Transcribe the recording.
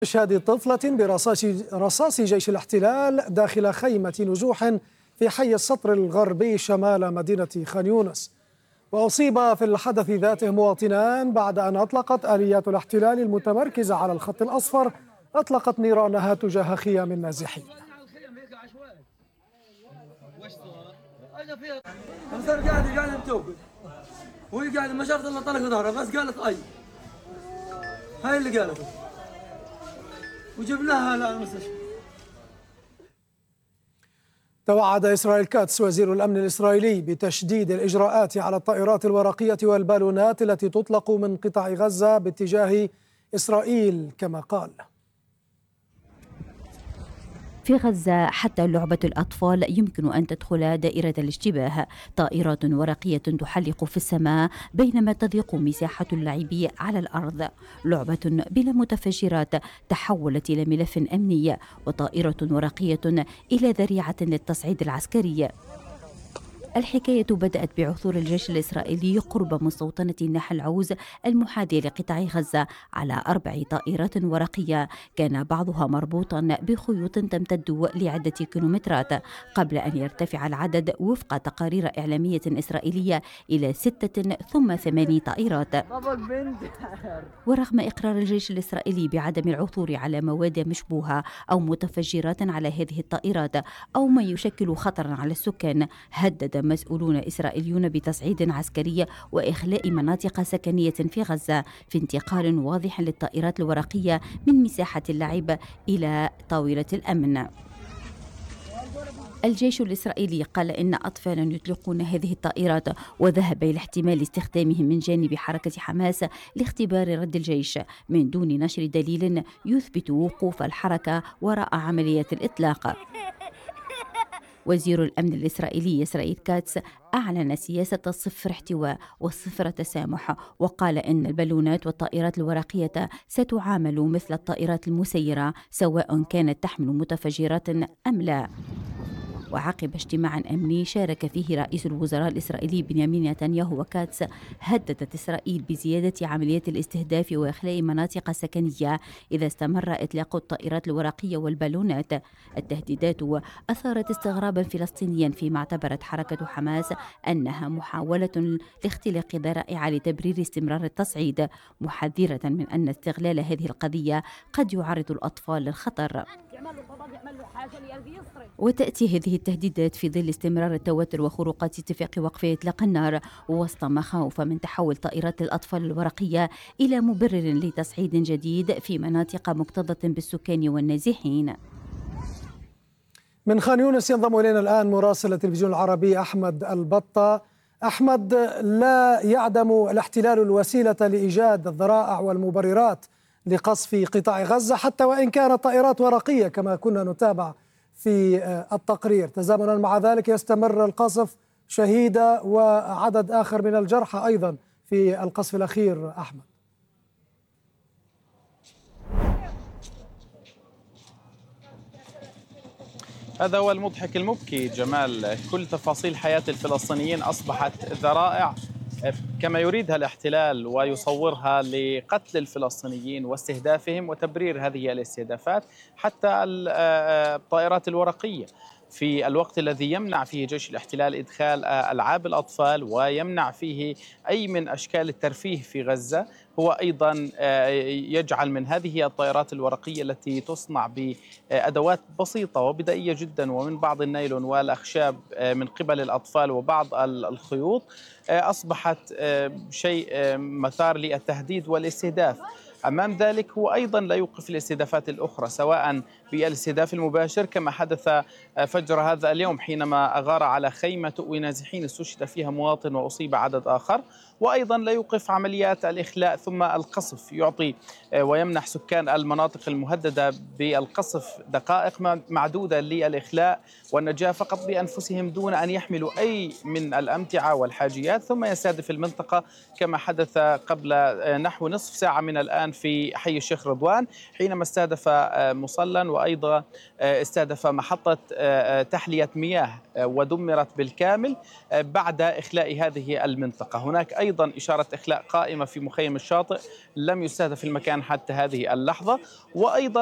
إشهاد طفلة برصاص جيش الاحتلال داخل خيمة نزوح في حي السطر الغربي شمال مدينة خان يونس. وأصيب في الحدث ذاته مواطنان بعد أن أطلقت آليات الاحتلال المتمركزة على الخط الأصفر أطلقت نيرانها تجاه خيام النازحين. وهي قاعدة ما شافت الا طلق ظهرها بس قالت اي هاي اللي قالته وجبناها للمستشفى. توعد إسرائيل كاتس وزير الأمن الإسرائيلي بتشديد الإجراءات على الطائرات الورقية والبالونات التي تطلق من قطاع غزة باتجاه إسرائيل كما قال. في غزة حتى لعبة الأطفال يمكن أن تدخل دائرة الاشتباه. طائرات ورقية تحلق في السماء بينما تضيق مساحة اللعب على الأرض. لعبة بلا متفجرات تحولت إلى ملف أمني، وطائرة ورقية إلى ذريعة للتصعيد العسكري. الحكاية بدأت بعثور الجيش الإسرائيلي قرب مستوطنة نحل عوز المحاذية لقطاع غزة على 4 طائرات ورقية، كان بعضها مربوطا بخيوط تمتد لعدة كيلومترات قبل أن يرتفع العدد وفق تقارير إعلامية إسرائيلية إلى 6 ثم 8 طائرات. ورغم إقرار الجيش الإسرائيلي بعدم العثور على مواد مشبوهة أو متفجرات على هذه الطائرات أو ما يشكل خطرا على السكان، هدد مسؤولون إسرائيليون بتصعيد عسكري وإخلاء مناطق سكنية في غزة في انتقال واضح للطائرات الورقية من مساحة اللعب إلى طاولة الأمن. الجيش الإسرائيلي قال إن أطفالا يطلقون هذه الطائرات، وذهب إلى احتمال استخدامهم من جانب حركة حماس لاختبار رد الجيش من دون نشر دليل يثبت وقوف الحركة وراء عمليات الإطلاق. وزير الأمن الإسرائيلي إسرائيل كاتس أعلن سياسة صفر احتواء وصفر تسامح، وقال إن البالونات والطائرات الورقية ستعامل مثل الطائرات المسيرة سواء كانت تحمل متفجرات أم لا. وعقب اجتماع أمني شارك فيه رئيس الوزراء الإسرائيلي بنيامين نتنياهو وكاتس، هددت إسرائيل بزيادة عمليات الاستهداف وإخلاء مناطق سكنية إذا استمر إطلاق الطائرات الورقية والبالونات. التهديدات أثارت استغرابا فلسطينيا فيما اعتبرت حركة حماس أنها محاولة لاختلاق ذرائع لتبرير استمرار التصعيد، محذرة من أن استغلال هذه القضية قد يعرض الأطفال للخطر. وتأتي هذه التهديدات في ظل استمرار التوتر وخروقات اتفاق وقف إطلاق النار، وسط مخاوف من تحول طائرات الأطفال الورقية إلى مبرر لتصعيد جديد في مناطق مكتظة بالسكان والنازحين. من خان يونس ينضم إلينا الآن مراسل التلفزيون العربي أحمد البطة. أحمد، لا يعدم الاحتلال الوسيلة لإيجاد الذرائع والمبررات لقصف قطاع غزة حتى وإن كانت طائرات ورقية كما كنا نتابع في التقرير. تزامنا مع ذلك يستمر القصف، شهيدة وعدد آخر من الجرحى أيضا في القصف الأخير. أحمد، هذا هو المضحك المبكي جمال، كل تفاصيل حياة الفلسطينيين أصبحت ذرائع كما يريدها الاحتلال ويصورها لقتل الفلسطينيين واستهدافهم وتبرير هذه الاستهدافات، حتى الطائرات الورقية في الوقت الذي يمنع فيه جيش الاحتلال إدخال ألعاب الأطفال ويمنع فيه أي من أشكال الترفيه في غزة، هو أيضا يجعل من هذه الطائرات الورقية التي تصنع بأدوات بسيطة وبدائية جدا ومن بعض النايلون والأخشاب من قبل الأطفال وبعض الخيوط، أصبحت شيء مثار للتهديد والاستهداف. أمام ذلك هو أيضا لا يوقف الاستهدافات الأخرى، سواء بالاستهداف المباشر كما حدث فجر هذا اليوم حينما أغار على خيمة تؤوي نازحين استشهد فيها مواطن وأصيب عدد آخر، وأيضا لا يوقف عمليات الإخلاء ثم القصف، يعطي ويمنح سكان المناطق المهددة بالقصف دقائق معدودة للإخلاء والنجاة فقط بأنفسهم دون أن يحملوا أي من الأمتعة والحاجيات، ثم يستهدف المنطقة كما حدث قبل نحو نصف ساعة من الآن في حي الشيخ رضوان حينما استهدف مصلى وأيضا استهدف محطة تحلية مياه ودمرت بالكامل بعد إخلاء هذه المنطقة. هناك أيضا وأيضا إشارة إخلاء قائمة في مخيم الشاطئ لم يستهدف المكان حتى هذه اللحظة. وأيضا